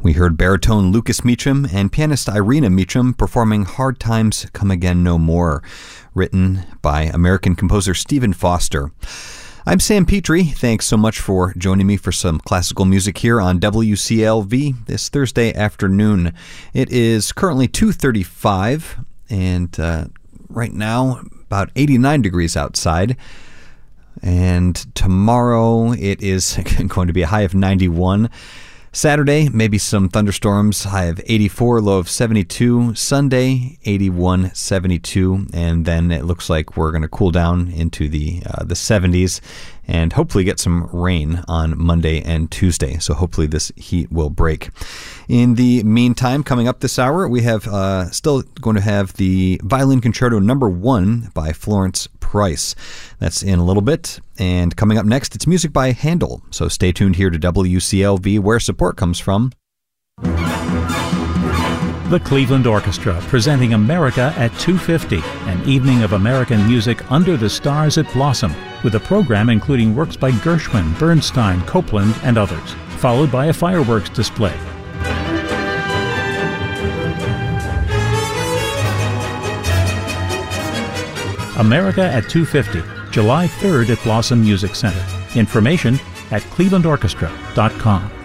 We heard baritone Lucas Meacham and pianist Irina Meacham performing Hard Times Come Again No More, written by American composer Stephen Foster. I'm Sam Petrie. Thanks so much for joining me for some classical music here on WCLV this Thursday afternoon. It is currently 2:35 and right now about 89 degrees outside. And tomorrow it is going to be a high of 91. Saturday, maybe some thunderstorms, high of 84, low of 72. Sunday, 81, 72. And then it looks like we're going to cool down into the 70s and hopefully get some rain on Monday and Tuesday. So hopefully this heat will break. In the meantime, coming up this hour, we have still going to have the Violin Concerto No. 1 by Florence Price. That's in a little bit. And coming up next, it's music by Handel. So stay tuned here to WCLV, where support comes from. The Cleveland Orchestra, presenting America at 2:50, an evening of American music under the stars at Blossom, with a program including works by Gershwin, Bernstein, Copland, and others, followed by a fireworks display. America at 2:50, July 3rd at Blossom Music Center. Information at clevelandorchestra.com.